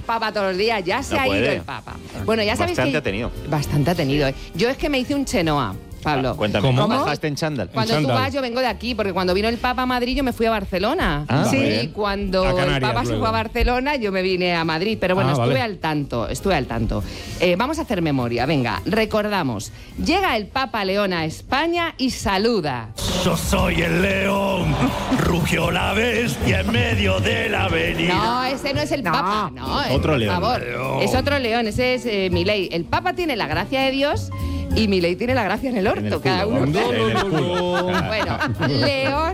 Papa todos los días, ya se ha ido el Papa. Bueno, ya sabéis Bastante que... ha tenido. Bastante ha tenido. Yo es que me hice un chenoa, Pablo. Cuéntame, ¿Cómo? ¿bajaste en chándal? Cuando tú vas, yo vengo de aquí, porque cuando vino el Papa a Madrid, yo me fui a Barcelona. Ah, sí. muy Y bien. cuando A el Canarias, Papa se luego. fue a Barcelona, yo me vine a Madrid. Pero bueno, estuve vale. al tanto, vamos a hacer memoria, venga, recordamos. Llega el Papa León a España y saluda. Yo soy el león, rugió la bestia en medio de la avenida. No, ese no es el Papa, no. Otro por león. favor. Es otro león, ese es Milei. El Papa tiene la gracia de Dios y Milei tiene la gracia en el orto. En el cada culo, uno. vamos, en el culo. Bueno, León